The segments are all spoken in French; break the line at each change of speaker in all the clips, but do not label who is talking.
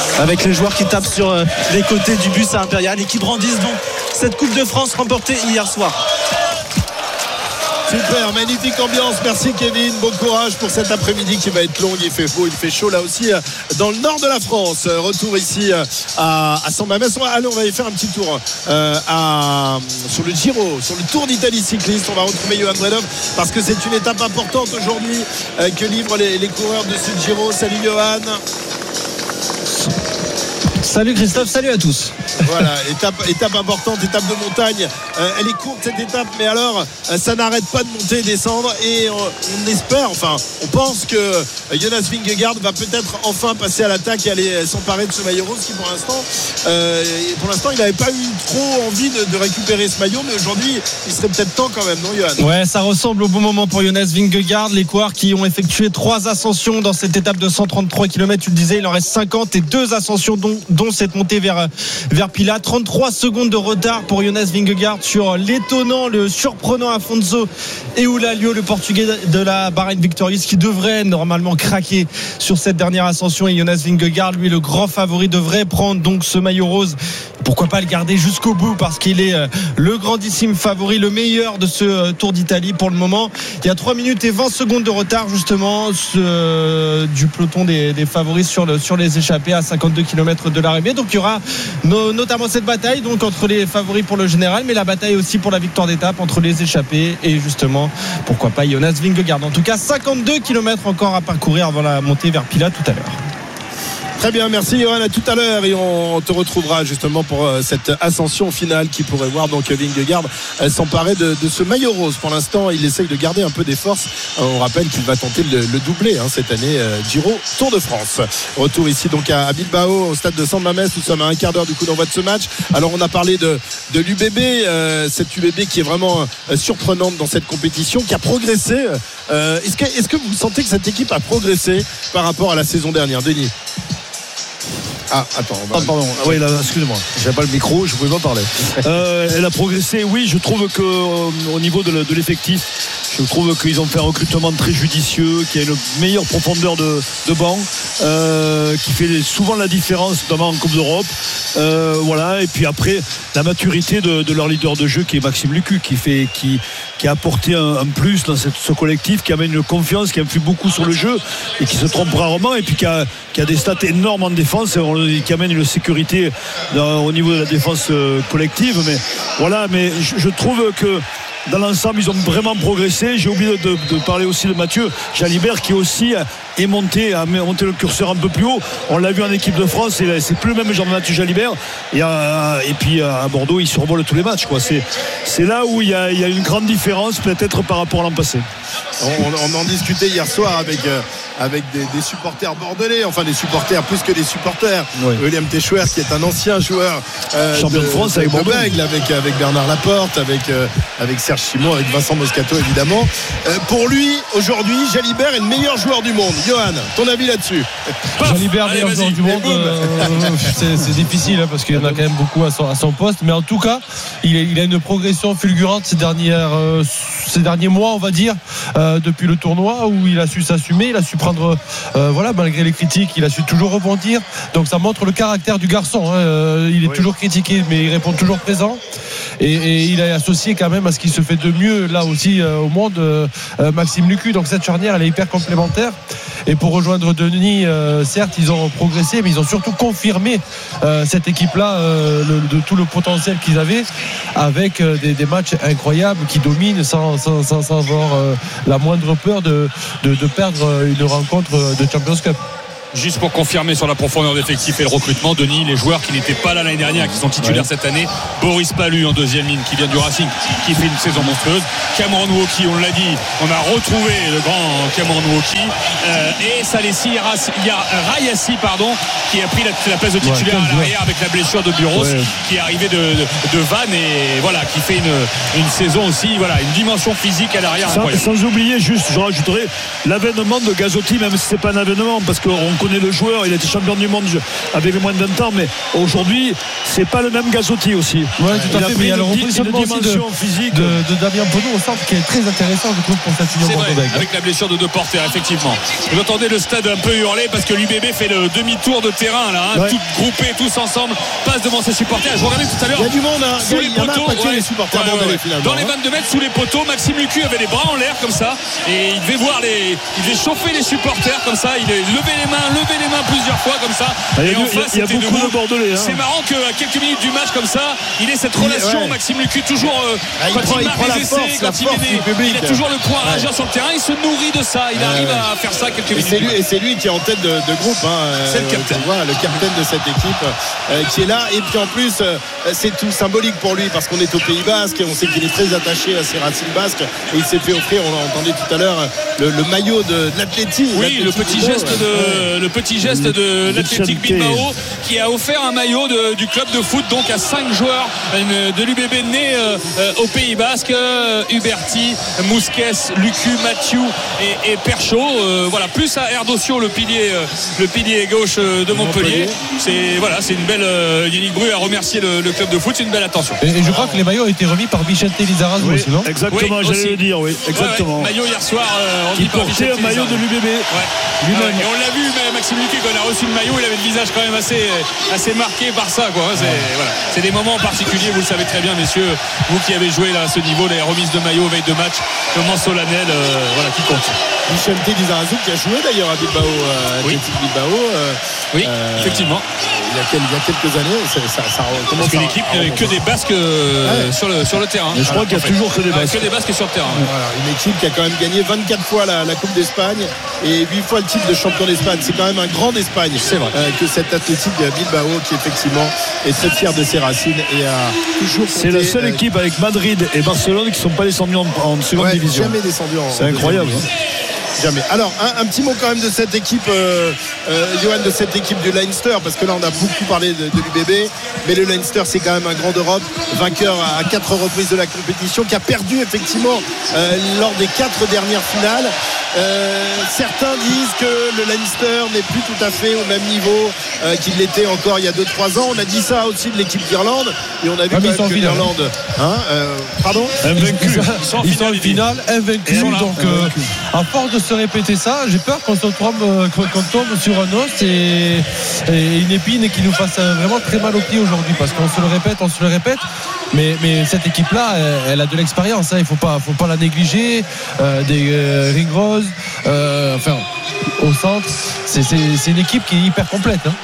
avec les joueurs qui tapent sur les côtés du bus à Impérial et qui brandissent donc cette Coupe de France remportée hier soir.
Super, magnifique ambiance. Merci Kevin, bon courage pour cet après-midi qui va être long. Il fait beau, il fait chaud là aussi dans le nord de la France. Retour ici à San Mamés. Allez, on va aller faire un petit tour sur le Giro, sur le Tour d'Italie cycliste. On va retrouver Johan Bredov parce que c'est une étape importante aujourd'hui que livrent les coureurs de ce Giro. Salut Johan.
Salut Christophe, salut à tous.
Voilà, étape importante, étape de montagne. Elle est courte cette étape, mais alors ça n'arrête pas de monter et descendre. Et on espère, enfin, on pense que Jonas Vingegaard va peut-être enfin passer à l'attaque et aller s'emparer de ce maillot rose qui pour l'instant il n'avait pas eu trop envie de récupérer ce maillot, mais aujourd'hui il serait peut-être temps quand même, non Johan?
Ouais, ça ressemble au bon moment pour Jonas Vingegaard. Les coureurs qui ont effectué 3 ascensions dans cette étape de 133 km, tu le disais, il en reste 50 et 2 ascensions dont cette montée vers Pila. 33 secondes de retard pour Jonas Vingegaard sur l'étonnant, le surprenant Afonso Eulalio, le portugais de la Bahrain Victorious, qui devrait normalement craquer sur cette dernière ascension. Et Jonas Vingegaard, lui, le grand favori, devrait prendre donc ce maillot rose. Pourquoi pas le garder jusqu'au bout, parce qu'il est le grandissime favori, le meilleur de ce Tour d'Italie pour le moment. Il y a 3 minutes et 20 secondes de retard justement du peloton des favoris sur les échappées à 52 km de l'arrivée. Donc il y aura notamment cette bataille donc entre les favoris pour le général, mais la bataille aussi pour la victoire d'étape entre les échappés et justement pourquoi pas Jonas Vingegaard. En tout cas 52 km encore à parcourir avant la montée vers Pila tout à l'heure.
Très bien, merci Johan, à tout à l'heure et on te retrouvera justement pour cette ascension finale qui pourrait voir donc Vingegaard s'emparer de ce maillot rose. Pour l'instant, il essaye de garder un peu des forces. On rappelle qu'il va tenter le doublé cette année, Giro Tour de France. Retour ici donc à Bilbao, au stade de San Mamés. Nous sommes à un quart d'heure du coup d'envoi de ce match. Alors on a parlé de l'UBB, cette UBB qui est vraiment surprenante dans cette compétition, qui a progressé. Est-ce que vous sentez que cette équipe a progressé par rapport à la saison dernière, Denis?
Ah, attends. Pardon. Oui, là, excusez-moi. J'avais pas le micro, je pouvais pas parler. Elle a progressé, oui. Je trouve que au niveau de l'effectif, je trouve qu'ils ont fait un recrutement très judicieux, qui a une meilleure profondeur de banc, qui fait souvent la différence, notamment en Coupe d'Europe. Voilà. Et puis après, la maturité de leur leader de jeu, qui est Maxime Lucu, qui a apporté un plus dans ce collectif, qui amène une confiance, qui influe beaucoup sur le jeu et qui se trompe rarement, et puis qui a des stats énormes en défense, qui amène une sécurité au niveau de la défense collective. Mais voilà, mais je trouve que dans l'ensemble, ils ont vraiment progressé. J'ai oublié de parler aussi de Mathieu Jalibert, qui aussi a monté le curseur un peu plus haut. On l'a vu en équipe de France, et c'est plus le même genre de Mathieu Jalibert. Et puis à Bordeaux, il survole tous les matchs, quoi. C'est là où il y a une grande différence, peut-être par rapport à l'an passé.
On en discutait hier soir avec des supporters bordelais, enfin des supporters plus que des supporters. Oui. William Téchouer, qui est un ancien joueur
champion de France avec Bordeaux,
avec Bernard Laporte, avec Serge Simon, avec Vincent Moscato évidemment. Pour lui, aujourd'hui, Jalibert est le meilleur joueur du monde. Johan, ton avis là-dessus?
Jalibert, meilleur joueur du monde, c'est difficile parce qu'il y en a quand même beaucoup à son poste, mais en tout cas, il a une progression fulgurante ces derniers mois, on va dire, depuis le tournoi, où il a su s'assumer, il a su prendre malgré les critiques, il a su toujours rebondir. Donc ça montre le caractère du garçon, il est toujours critiqué, mais il répond toujours présent, et il est associé quand même à ce qui se fait de mieux là aussi au monde, Maxime Lucu. Donc cette charnière, elle est hyper complémentaire. Et pour rejoindre Denis, certes ils ont progressé, mais ils ont surtout confirmé cette équipe-là, de tout le potentiel qu'ils avaient, avec des matchs incroyables, qui dominent sans avoir la moindre peur de perdre une rencontre de Champions Cup.
Juste pour confirmer sur la profondeur d'effectif et le recrutement, Denis, les joueurs qui n'étaient pas là l'année dernière, qui sont titulaires cette année: Boris Pallu en deuxième ligne, qui vient du Racing, qui fait une saison monstrueuse. Cameron Wauquiez, on l'a dit, on a retrouvé le grand Cameron Wauquiez, et Salessi Rayassi, qui a pris la place de titulaire à l'arrière avec la blessure de Buros, qui est arrivé de Vannes, et voilà, qui fait une saison aussi, voilà, une dimension physique à l'arrière.
Sans oublier, juste, je rajouterai l'avènement de Gazzotti, même si c'est pas un avènement, parce qu'on connaît le joueur, il a été champion du monde avec moins de 20 ans, mais aujourd'hui, c'est pas le même Gazzotti aussi.
Ouais, tout à fait, mais il y a le repositionnement aussi
physique
de Damien Penaud au centre qui est très intéressant, je trouve, pour cette union Bordeaux-Bègles.
Avec la blessure de deux porteurs, effectivement. Vous entendez le stade un peu hurler parce que l'UBB fait le demi-tour de terrain, là, hein, tout groupé, tous ensemble, passe devant ses supporters. Je regardais tout à l'heure.
Il y a du monde,
sous les poteaux,
les supporters bordelais, finalement.
Dans les 22 mètres, sous les poteaux, Maxime Lucu avait les bras en l'air comme ça, et il devait chauffer les supporters comme ça. Il levait les mains plusieurs fois comme ça.
Et en face, il y a beaucoup de Bordelais.
C'est marrant qu'à quelques minutes du match comme ça, il ait cette relation, Maxime Lucu, toujours quand il marque les essais, quand il a toujours le point rageur sur le terrain, il se nourrit de ça. Il arrive à faire ça quelques minutes.
Et c'est lui qui est en tête de groupe.
C'est le capitaine.
Le capitaine de cette équipe qui est là. Et puis en plus, c'est tout symbolique pour lui parce qu'on est au Pays Basque. On sait qu'il est très attaché à ses racines basques. Et il s'est fait offrir, on l'a entendu tout à l'heure, le maillot de l'Athletic.
Oui, le petit geste de l'Athletic Bilbao qui a offert un maillot du club de foot donc à 5 joueurs de l'UBB nés au Pays Basque, Huberti, Mousquet, Lucu, Mathieu et Perchaud, voilà, plus à Erdocio, le pilier gauche de Montpellier. C'est une belle Yannick Bru a remercié le club de foot, c'est une belle attention.
Et je crois que les maillots ont été remis par Vicente Lizarazu aussi, non?
Exactement, j'allais le dire, oui, exactement.
Maillot hier soir,
il portait un maillot de l'UBB.
Et on l'a vu, Maxime Lucu, quand il a reçu le maillot, il avait le visage quand même assez marqué par ça, quoi. C'est des moments particuliers, vous le savez très bien, messieurs, vous qui avez joué là à ce niveau, les remises de maillot veille de match, moment solennel, qui compte.
Vicente Lizarazu qui a joué d'ailleurs à Bilbao, Athletic Bilbao.
Oui, effectivement.
Il y a quelques années, ça
parce que l'équipe n'avait que des Basques sur le terrain.
Mais je crois qu'il y a toujours que des Basques.
Que des Basques sur le terrain.
Voilà, une équipe qui a quand même gagné 24 fois la Coupe d'Espagne et 8 fois le titre de champion d'Espagne. C'est quand même un grand d'Espagne.
C'est vrai.
Que cet Athletic Bilbao qui effectivement est très fier de ses racines et a toujours.
C'est la seule équipe avec Madrid et Barcelone qui ne sont pas descendus en seconde division.
Jamais descendu
C'est incroyable.
Jamais. Alors un petit mot quand même de cette équipe, Johan, de cette équipe du Leinster, parce que là on a beaucoup parlé de l'UBB, mais le Leinster c'est quand même un grand d'Europe, vainqueur à 4 reprises de la compétition, qui a perdu effectivement lors des 4 dernières finales. Certains disent que le Leinster n'est plus tout à fait au même niveau qu'il l'était encore il y a 2-3 ans. On a dit ça aussi de l'équipe d'Irlande et on a vu quand même que l'Irlande pardon,
invaincus. Ils sont en finale, invaincus. Donc à force de se répéter ça, j'ai peur qu'on tombe sur un os et une épine qui nous fasse vraiment très mal au pied aujourd'hui, parce qu'on se le répète, mais cette équipe là elle a de l'expérience, hein, il faut pas la négliger. Des Ringrose, au centre, c'est une équipe qui est hyper complète, hein.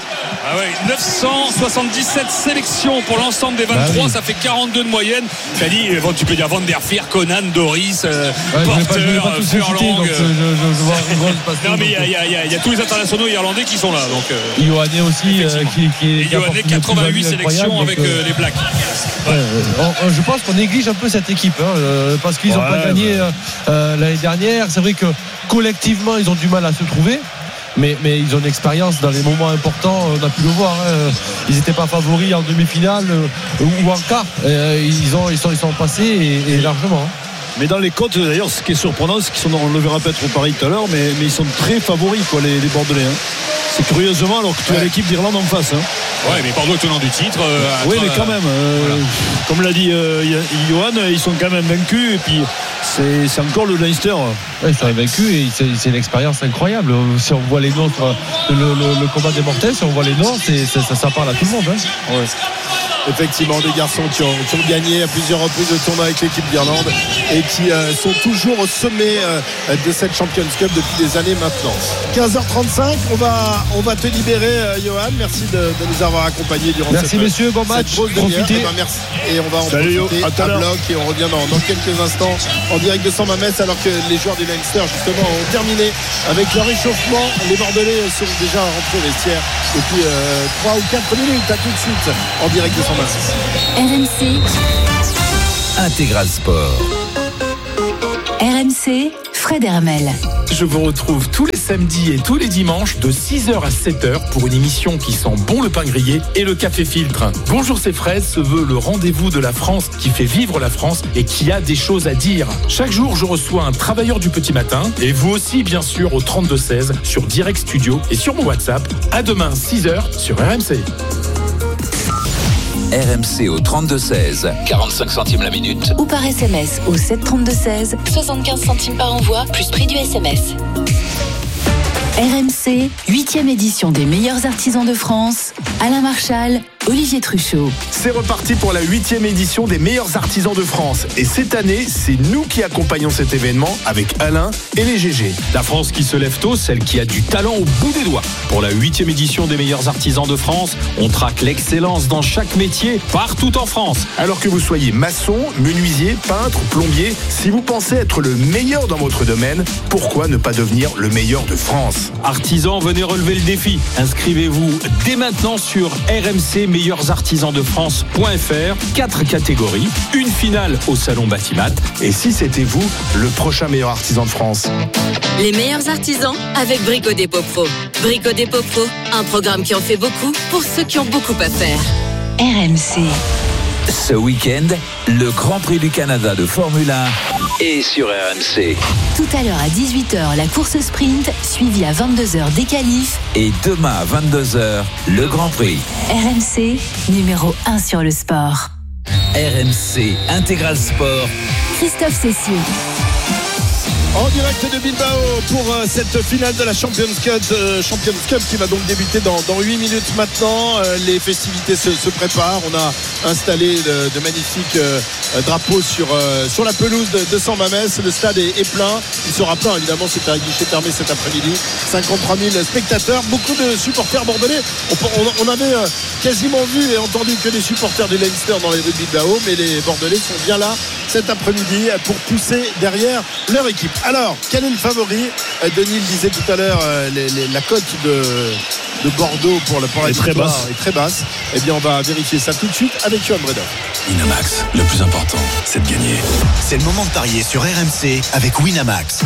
977 sélections pour l'ensemble des 23, ça fait 42 de moyenne. Tu peux dire Van der Fier, Conan, Doris, Porter, Furlong. Non, mais il y a tous les internationaux irlandais qui sont là.
Ioane aussi, qui est
Ioane, 88 sélections avec les Blacks.
Je pense qu'on néglige un peu cette équipe, parce qu'ils n'ont pas gagné l'année dernière. C'est vrai que collectivement ils ont du mal à se trouver, mais ils ont une expérience dans les moments importants. On a pu le voir, ils n'étaient pas favoris en demi-finale ou en quart. Ils sont passés et largement, hein.
Mais dans les côtes, d'ailleurs, ce qui est surprenant, c'est on le verra peut-être au Paris tout à l'heure, mais ils sont très favoris, quoi, les Bordelais, hein. C'est curieusement, alors que tu as l'équipe d'Irlande en face, hein.
Ouais, mais Bordeaux tenant du titre.
Oui, mais quand même, comme l'a dit Johan, ils sont quand même vaincus, et puis c'est encore le Leinster.
Ils sont vaincus et c'est une expérience incroyable. Si on voit les noms sur le combat des mortels, si on voit les noms, ça parle à tout le monde, hein.
Ouais. Effectivement, des garçons qui ont gagné à plusieurs reprises le tournoi avec l'équipe d'Irlande et qui sont toujours au sommet de cette Champions Cup depuis des années maintenant. 15h35, on va te libérer, Johan. Merci de nous avoir accompagnés durant cette
Merci messieurs, bon match,
profitez. Merci. Et on va en profiter à bloc et on revient dans quelques instants en direct de Saint-Mamès, alors que les joueurs du Leinster justement ont terminé avec leur échauffement. Les Bordelais sont déjà rentrés au vestiaire depuis 3 ou 4 minutes. À tout de suite en direct de Saint-Mamès.
RMC Intégral Sport. RMC Fred Hermel.
Je vous retrouve tous les samedis et tous les dimanches de 6h à 7h pour une émission qui sent bon le pain grillé et le café filtre. Bonjour, c'est Fred se veut le rendez-vous de la France qui fait vivre la France et qui a des choses à dire. Chaque jour, je reçois un travailleur du petit matin et vous aussi, bien sûr, au 32-16 sur Direct Studio et sur mon WhatsApp. À demain, 6h sur RMC.
RMC au 32-16, 45 centimes la minute.
Ou par SMS au 732-16, 75 centimes par envoi, plus prix du SMS. RMC, 8e édition des meilleurs artisans de France. Alain Marchal, Olivier Truchot.
C'est reparti pour la 8e édition des meilleurs artisans de France. Et cette année, c'est nous qui accompagnons cet événement avec Alain et les GG. La France qui se lève tôt, celle qui a du talent au bout des doigts. Pour la 8e édition des meilleurs artisans de France, on traque l'excellence dans chaque métier, partout en France. Alors que vous soyez maçon, menuisier, peintre, plombier, si vous pensez être le meilleur dans votre domaine, pourquoi ne pas devenir le meilleur de France ? Artisans, venez relever le défi. Inscrivez-vous dès maintenant sur rmcmeilleursartisansdefrance.fr. 4 catégories, une finale au salon Batimat. Et si c'était vous, le prochain meilleur artisan de France.
Les meilleurs artisans avec Brico Dépôt Pro. Brico Dépôt Pro, un programme qui en fait beaucoup pour ceux qui ont beaucoup à faire.
RMC.
Ce week-end, le Grand Prix du Canada de Formule 1 est sur RMC.
Tout à l'heure à 18h, la course sprint, suivie à 22h des qualifs.
Et demain à 22h, le Grand Prix.
RMC, numéro 1 sur le sport.
RMC Intégral Sport.
Christophe Cessieux.
En direct de Bilbao pour cette finale de la Champions Cup qui va donc débuter dans 8 minutes maintenant. Les festivités se préparent. On a installé de magnifiques drapeaux sur la pelouse de San Mamés. Le stade est plein. Il sera plein évidemment, c'est un guichet fermé cet après-midi. 53 000 spectateurs, beaucoup de supporters bordelais. On avait quasiment vu et entendu que les supporters du Leinster dans les rues de Bilbao, mais les bordelais sont bien là cet après-midi pour pousser derrière leur équipe. Alors, quel est le favori ? Denis le disait tout à l'heure, la cote de Bordeaux pour la victoire est très basse. Eh bien, on va vérifier ça tout de suite avec Johan Bredov.
Winamax, le plus important, c'est de gagner. C'est le moment de parier sur RMC avec Winamax.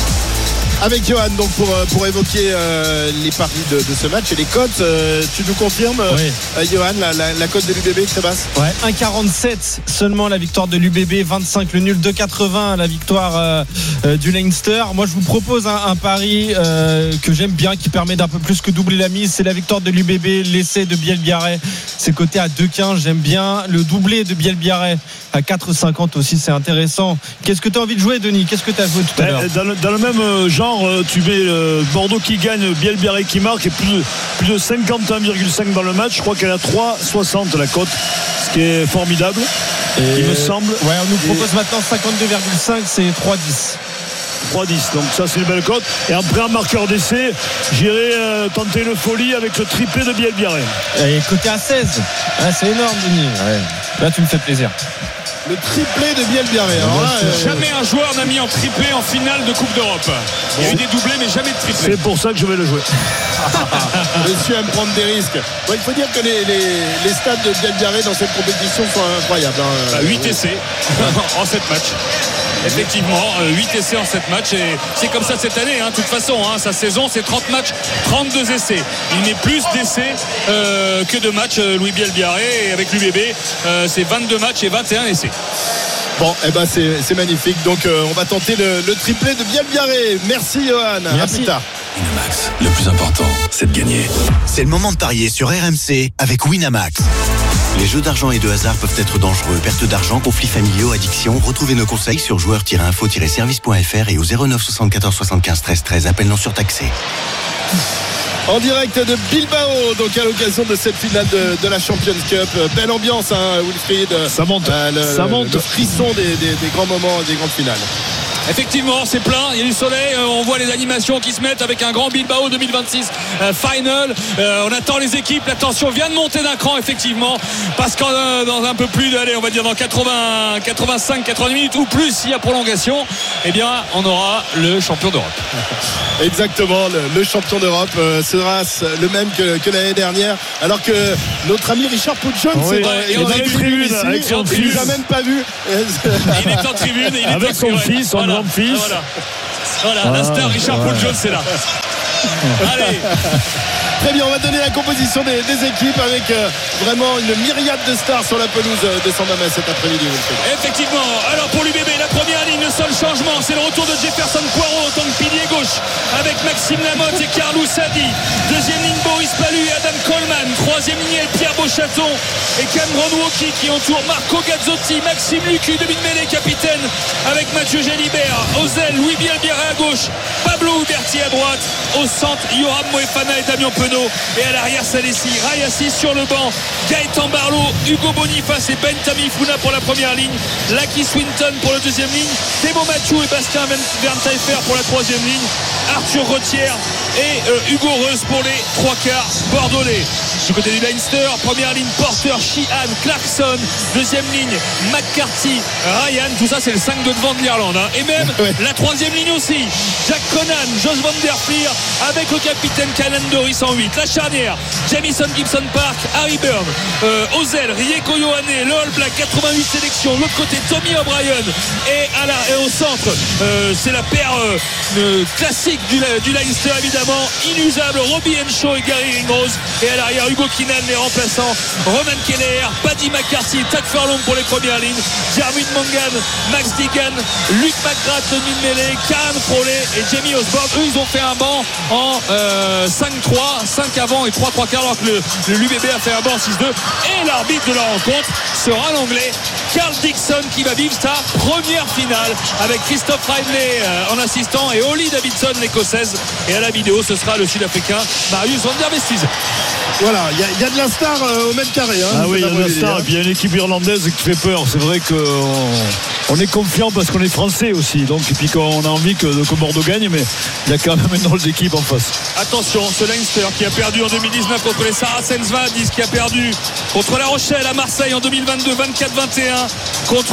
Avec Johan, donc pour évoquer les paris de ce match et les cotes, tu nous confirmes, oui. Johan, la cote de l'UBB est très basse.
Ouais, 1,47 seulement la victoire de l'UBB, 25 le nul, 2,80 la victoire du Leinster. Moi, je vous propose un pari que j'aime bien, qui permet d'un peu plus que doubler la mise. C'est la victoire de l'UBB, l'essai de Biel-Biarrêt. C'est coté à 2,15. J'aime bien le doublé de Biel-Biarrêt à 4,50 aussi. C'est intéressant. Qu'est-ce que tu as envie de jouer, Denis ? Qu'est-ce que tu as joué tout à l'heure ?
Dans le même genre, tu mets Bordeaux qui gagne, Biel-Biarrêt qui marque, et plus de 51,5 dans le match. Je crois qu'elle a 3,60 la cote, ce qui est formidable, il me semble.
Ouais, on nous propose maintenant 52,5, c'est 3,10.
3-10, donc ça c'est une belle cote. Et après, en marqueur d'essai, j'irai tenter une folie avec le triplé de Biel-Biarrêt.
Et côté à 16, c'est énorme, Denis. Ouais. Là tu me fais plaisir.
Le triplé de Biel-Biarrêt.
Jamais un joueur n'a mis en triplé en finale de Coupe d'Europe. Il y a eu des doublés, mais jamais de triplé.
C'est pour ça que je vais le jouer.
Monsieur aime prendre des risques. Bon, il faut dire que les stades de Biel-Biarrêt dans cette compétition sont incroyables.
8 essais en 7 matchs. Effectivement, 8 essais en 7 matchs, et c'est comme ça cette année, de toute façon, sa saison c'est 30 matchs, 32 essais. Il met plus d'essais que de matchs, Louis Biel-Biarrêt, et avec l'UBB c'est 22 matchs et 21 essais.
Bon, c'est magnifique. Donc on va tenter le triplé de Biel-Biarrêt. Merci Johan.
Merci.
À plus tard.
Winamax, le plus important, c'est de gagner. C'est le moment de parier sur RMC avec Winamax. Les jeux d'argent et de hasard peuvent être dangereux. Perte d'argent, conflits familiaux, addiction. Retrouvez nos conseils sur joueurs-info-service.fr et au 09 74 75 13 13. Appel non surtaxé.
En direct de Bilbao, donc à l'occasion de cette finale de la Champions Cup. Belle ambiance, Wilfried.
Ça monte. Ça monte.
Le frisson des grands moments, des grandes finales.
Effectivement, c'est plein, il y a du soleil, on voit les animations qui se mettent avec un grand Bilbao 2026 final. On attend les équipes, la tension vient de monter d'un cran, effectivement, parce qu'en dans un peu plus on va dire dans 85-80 minutes ou plus, s'il y a prolongation, eh bien on aura le champion d'Europe.
Exactement, le champion d'Europe sera le même que l'année dernière, alors que notre ami Richard Poutchon
est dans les tribunes ici, il
nous a même pas vu.
Il est en tribune,
avec son fils, son grand-fils.
Voilà. Voilà, la star Richard Paul Jones, c'est là. Allez.
Très bien, on va donner la composition des équipes avec vraiment une myriade de stars sur la pelouse de San Mamés cet après-midi.
Effectivement, alors pour l'UBB, la première ligne, le seul changement, c'est le retour de Jefferson Poirot en tant que pilier gauche avec Maxime Lamotte et Carlou Sadi. Deuxième ligne, Boris Palu et Adam Coleman. Troisième ligne, Pierre Beauchaton et Cameron Wauquiez qui entoure Marco Gazzotti, Maxime Lucu, demi-mêlée capitaine avec Mathieu Jalibert. Aux ailes, Louis Bielbiaré à gauche, Pablo Huberti à droite. Au centre, Yoram Moefana et Damien Penaud. Et à l'arrière, Salessi, Rayassi sur le banc, Gaëtan Barlow, Hugo Boniface et Ben Tamifuna pour la première ligne, Lucky Swinton pour la deuxième ligne, Thémo Mathieu et Bastien Werntheifer pour la troisième ligne, Arthur Rothière et Hugo Reus pour les trois quarts bordelais. Du côté du Leinster, première ligne, Porter, Sheehan, Clarkson, deuxième ligne, McCarthy, Ryan, tout ça c'est le 5 de devant de l'Irlande, hein. Et même la troisième ligne aussi, Jack Conan, Josh Van Der Fleer avec le capitaine Canan Doris en 8. La charnière, Jamison Gibson Park, Harry Byrne, Ozel, Rieko Ioane, le All Black, 88 sélections. De l'autre côté, Tommy O'Brien et au centre, c'est la paire classique du Leinster évidemment, inusable, Robbie Henshaw et Gary Ringrose. Et à l'arrière, Hugo Keenan, les remplaçants, Roman Keller, Paddy McCarthy, Tag Furlong pour les premières lignes, Jeremy Mangan, Max Deegan, Luc McGrath, demi-mêlée, Karen Froley et Jamie Osborne. Eux, ils ont fait un banc en 5-3, 5 avant et 3 quarts, alors que l'UBB a fait un banc en 6-2. Et l'arbitre de la rencontre sera l'anglais Carl Dixon qui va vivre sa première finale avec Christophe Riley en assistant et Holly Davidson, l'écossaise. Et à la vidéo, ce sera le sud-africain Marius van der Westhuizen.
Voilà, il y a de la star au mètre carré. Hein,
il y a de la star. Et puis il y a une équipe irlandaise qui fait peur. C'est vrai qu'on est confiant parce qu'on est français aussi. Donc, et puis qu'on a envie que Bordeaux gagne, mais il y a quand même une drôle d'équipe en face.
Attention, ce Leinster qui a perdu en 2019 contre les Saracens Vadis, qui a perdu contre La Rochelle à Marseille en 2022, 24-21, contre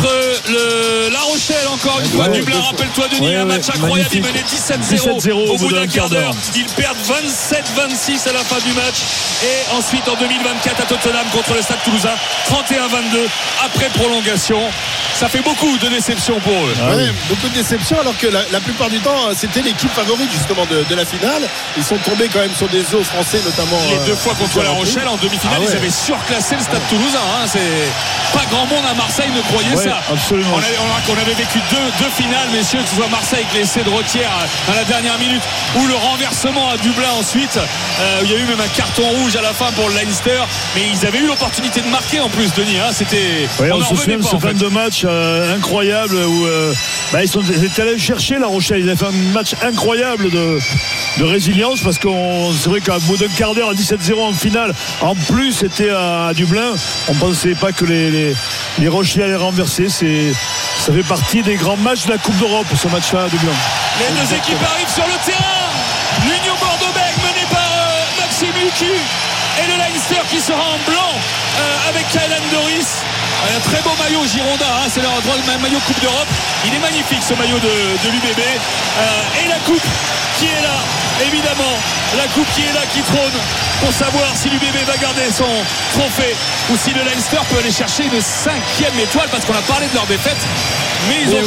La Rochelle encore une fois. Dublin, rappelle-toi Denis, un match incroyable. Ils menaient 17-0 au bout d'un quart d'heure. Ils perdent 27-26 à la fin du match. Et ensuite en 2024 à Tottenham contre le Stade Toulousain, 31-22 après prolongation. Ça fait beaucoup de déceptions pour eux.
Beaucoup de déceptions, alors que la plupart du temps c'était l'équipe favorite justement de la finale. Ils sont tombés quand même sur des os français, notamment
les deux fois contre La Rochelle en demi-finale. Ils avaient surclassé le Stade Toulousain, hein. C'est pas grand monde à Marseille ne croyait ça.
Absolument.
On avait vécu deux finales, messieurs, que ce soit Marseille avec l'essai de Rothière à la dernière minute ou le renversement à Dublin ensuite. Il y a eu même un carton rouge à la fin pour le Leinster, mais ils avaient eu l'opportunité de marquer en plus, Denis, hein. C'était
on se souvient de ce fin de match incroyable où ils étaient allés chercher La Rochelle. Ils avaient fait un match incroyable de résilience, parce que c'est vrai qu'à bout d'un quart d'heure à 17-0 en finale, en plus c'était à Dublin, on pensait pas que les Rochelais allaient renverser. Ça fait partie des grands matchs de la Coupe d'Europe, ce match-là à Dublin.
Les deux équipes arrivent sur le terrain. L'Union Bordeaux-Bègles menée par Maxime Lucu et le Leinster qui sera en blanc avec Kylan Doris. Un très beau maillot Girondin, hein, c'est leur droit de maillot Coupe d'Europe. Il est magnifique ce maillot de l'UBB. Et la coupe qui est là, évidemment. La coupe qui est là, qui trône, pour savoir si l'UBB va garder son trophée ou si le Leinster peut aller chercher une 5e étoile, parce qu'on a parlé de leur défaite. Mais ils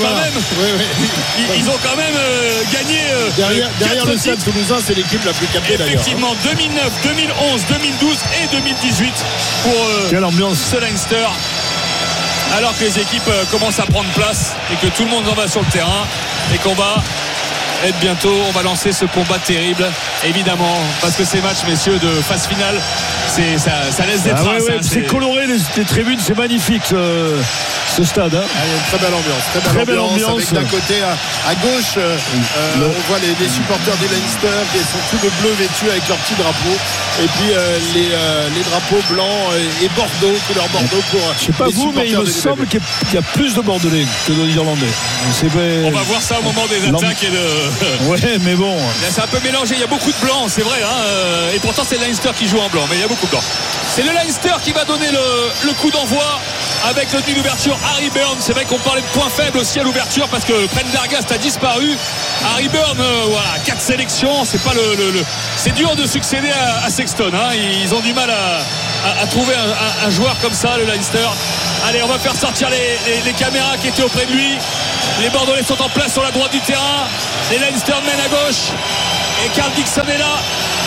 ont quand même gagné.
Derrière le Stade Toulousain, c'est l'équipe la plus capée d'ailleurs.
Effectivement, 2009, 2011, 2012 et 2018 pour ce Leinster. Alors que les équipes commencent à prendre place et que tout le monde en va sur le terrain et qu'on va être bientôt, on va lancer ce combat terrible, évidemment, parce que ces matchs, messieurs, de phase finale, ça laisse des traces.
C'est coloré, les tribunes, c'est magnifique ce stade. Hein.
Il y a une très belle ambiance. Très belle ambiance. Avec d'un côté à gauche, on voit les supporters du Leinster qui sont tous de bleu vêtus avec leur petit drapeau. Et puis les drapeaux blancs et Bordeaux, couleur Bordeaux pour.
Je sais pas vous, mais il me semble qu'il y a plus de Bordelais que de Irlandais.
On va voir ça au moment des attaques et de.
Ouais, mais bon.
C'est un peu mélangé. Il y a beaucoup de blancs, c'est vrai. Hein, et pourtant, c'est le Leinster qui joue en blanc, mais il y a beaucoup de blancs. C'est le Leinster qui va donner le coup d'envoi avec le demi d'ouverture Harry Byrne. C'est vrai qu'on parlait de points faibles aussi à l'ouverture parce que Prendergast a disparu. Harry Byrne, 4 sélections. C'est pas c'est dur de succéder à Sexton. Hein. Ils ont du mal à trouver un joueur comme ça, le Leinster. Allez, on va faire sortir les caméras qui étaient auprès de lui. Les Bordelais sont en place sur la droite du terrain. Les Leinster mènent à gauche. Et Carl Dixon est là.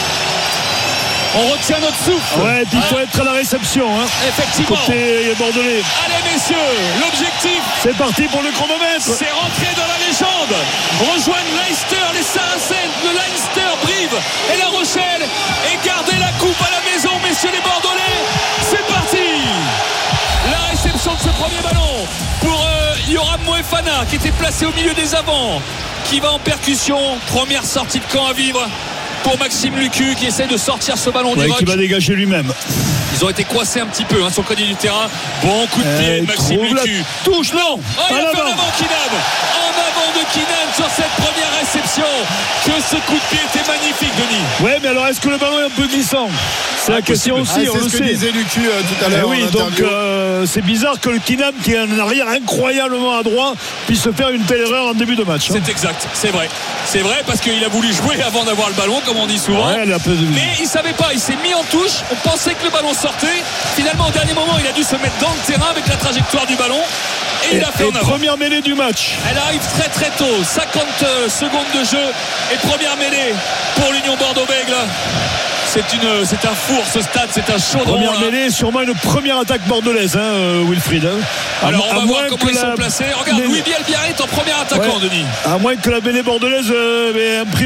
On retient notre souffle.
Ouais, puis il faut être à la réception.
Effectivement.
Côté bordelais.
Allez messieurs, l'objectif.
C'est parti pour le chronomètre.
C'est rentrer dans la légende. Rejoindre Leicester, les Saracens, le Leinster, Brive et La Rochelle. Et garder la coupe à la maison, messieurs les Bordelais. C'est parti. La réception de ce premier ballon pour Yoram Moefana qui était placé au milieu des avants. Qui va en percussion. Première sortie de camp à vivre pour Maxime Lucu qui essaie de sortir ce ballon du rock.
Qui va dégager lui-même.
Ils ont été coincés un petit peu sur le côté du terrain. Bon coup de pied de Maxime Lucu.
Touche, non.
Il a fait en avant Kinam. En avant de Kinam sur cette première réception. Que ce coup de pied était magnifique, Denis.
Ouais, mais alors est-ce que le ballon est un peu glissant? C'est la question aussi, on le sait.
C'est ce que disait Lucu tout à l'heure.
Oui, donc c'est bizarre que le Kinam, qui est un arrière incroyablement adroit, puisse faire une telle erreur en début de match.
C'est exact, c'est vrai. C'est vrai parce qu'il a voulu jouer avant d'avoir le ballon, comme on dit souvent.
Ouais,
mais il savait pas, il s'est mis en touche. On pensait que le ballon sortait. Finalement, au dernier moment, il a dû se mettre dans le terrain avec la trajectoire du ballon. Et il a fait en avant.
Première mêlée du match.
Elle arrive très très tôt. 50 secondes de jeu. Et première mêlée pour l'Union Bordeaux-Bègles. C'est un four ce stade, c'est un chaudron.
Première mêlée, sûrement une première attaque bordelaise, Wilfried.
Alors on va voir comment ils sont placés. Regarde, Louis Bielbiarré est en premier attaquant, Denis.
À moins que la mêlée bordelaise imprime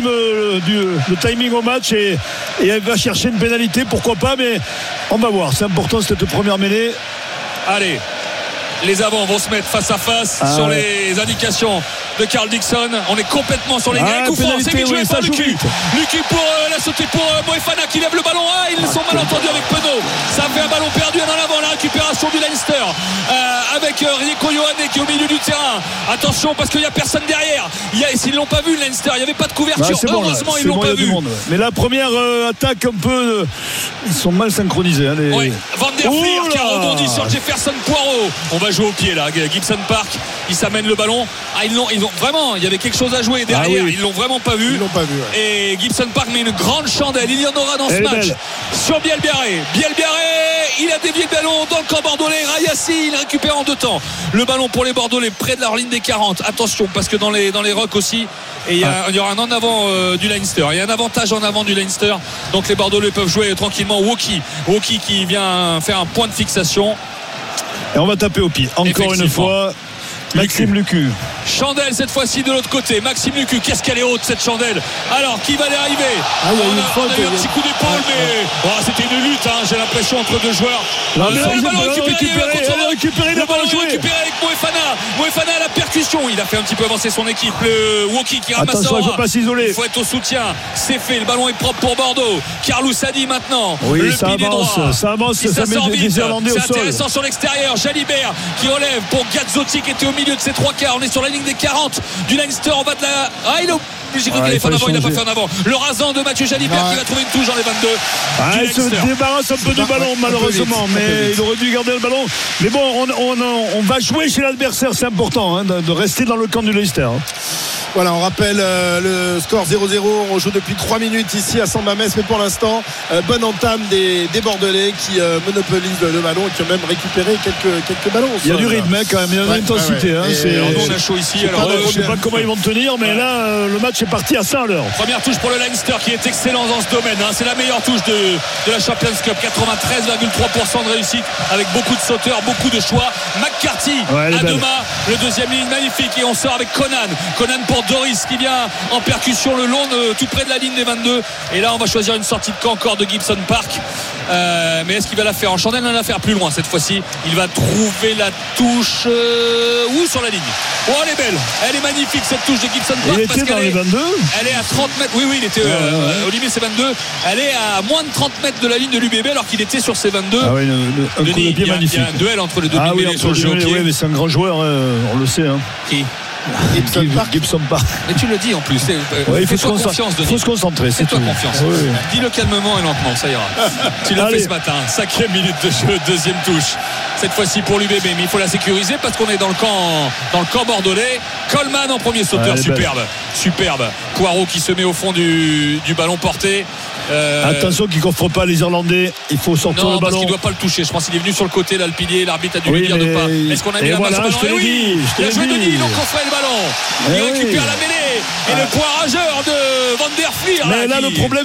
le timing au match et elle va chercher une pénalité, pourquoi pas, mais on va voir. C'est important cette première mêlée.
Allez. Les avants vont se mettre face à face sur les indications de Carl Dixon. On est complètement sur les coup franc. C'est vite joué par Lucu. Lucu pour la sauter pour Moefana qui lève le ballon. Ils sont mal entendus avec Penaud. Ça fait un ballon perdu en avant. La récupération du Leinster avec Rieko Ioane qui est au milieu du terrain. Attention parce qu'il n'y a personne derrière. S'ils ne l'ont pas vu, le Leinster, il n'y avait pas de couverture. Heureusement, ils ne l'ont pas vu.
Mais la première attaque un peu. Ils sont mal synchronisés.
Van der Fleer qui a rebondi sur Jefferson Poirot. On va jouer au pied là. Gibson Park, il s'amène le ballon. Ils ont vraiment, il y avait quelque chose à jouer derrière. Ils l'ont vraiment pas vu. Et Gibson Park met une grande chandelle. Il y en aura dans ce match sur Bielbiaré. Il a dévié le ballon dans le camp bordelais. Rayassi, il récupère en deux temps le ballon pour les Bordelais près de leur ligne des 40. Attention parce que dans les rocks aussi, et il y aura un en avant du Leinster. Il y a un avantage en avant du Leinster. Donc les Bordelais peuvent jouer tranquillement. Woki qui vient faire un point de fixation.
Et on va taper au pied. Encore une fois, Maxime Lucu.
Chandelle cette fois-ci de l'autre côté. Maxime Lucu, qu'est-ce qu'elle est haute cette chandelle. Alors qui va y arriver? On a eu un petit coup d'épaule, mais c'était une lutte, j'ai l'impression, entre deux joueurs. Le ballon récupéré avec Moefana à la percussion. Il a fait un petit peu avancer son équipe. Le Woki qui ramasse ça. Il faut être au soutien. C'est fait, le ballon est propre pour Bordeaux. Carlou Sadi maintenant.
Oui, ça avance, ça met des Irlandais au sol.
C'est intéressant sur l'extérieur. Jalibert qui relève pour Gazzotti qui était au milieu de ses trois quarts. On est sur la ligne des 40 du Leinster. On va de la. J'ai cru qu'il allait faire en avant, il n'a pas fait en avant. Le rasant de Mathieu Jalibert qui va trouver une touche dans les 22.
Il se débarrasse un peu du ballon malheureusement, mais il aurait dû garder le ballon. Mais bon, on va jouer chez l'adversaire, c'est important de rester dans le camp du Leicester.
Voilà, on rappelle le score 0-0. On joue depuis 3 minutes ici à Saint-Mamès, mais pour l'instant, bonne entame des Bordelais qui monopolisent le ballon et qui ont même récupéré quelques ballons.
Il y a du rythme quand même, il y a de l'intensité.
On a chaud ici. Alors,
je ne sais pas comment ils vont tenir, mais là, le match est parti à 100 à l'heure.
Première touche pour le Leinster qui est excellent dans ce domaine. C'est la meilleure touche de la Champions Cup. 93,3% de réussite avec beaucoup de sauteurs, beaucoup de choix. McCarthy, Adema, le deuxième ligne magnifique. Et on sort avec Conan pour Doris qui vient en percussion le long tout près de la ligne des 22. Et là on va choisir une sortie de camp encore de Gibson Park. Mais est-ce qu'il va la faire en chandelle? Il va la faire plus loin cette fois-ci. Il va trouver la touche sur la ligne. Elle est belle, elle est magnifique cette touche de Gibson Park.
Il était dans les 22.
Elle est à 30 mètres. Oui, il était au limite c'est 22. Elle est à moins de 30 mètres de la ligne de l'UBB alors qu'il était sur ses 22.
Un coup de pied magnifique.
Il y a un duel entre les deux
sur le jeu au pied. Oui, mais c'est un grand joueur, on le sait.
Qui?
Gibson Park.
Mais tu le dis en plus.
Il faut se concentrer.
Fais-toi confiance.
Oui.
Dis-le calmement et lentement, ça ira. Tu l'as fait ce matin. 5e minute de jeu, deuxième touche. Cette fois-ci pour l'UBB, mais il faut la sécuriser parce qu'on est dans le camp bordelais. Coleman en premier sauteur, superbe. Poirot qui se met au fond du ballon porté.
Attention qu'il ne coffre pas les Irlandais. Il faut sortir le ballon.
Non, parce qu'il ne doit pas le toucher. Je pense qu'il est venu sur le côté, là, le pilier. L'arbitre a dû lui dire de pas. Est-ce qu'on a mis la main sur le ballon? Oui, il a joué Denis, donc coffrait le ballon. Il récupère la mêlée. Et le point rageur de Van der Flier.
Mais là, le problème,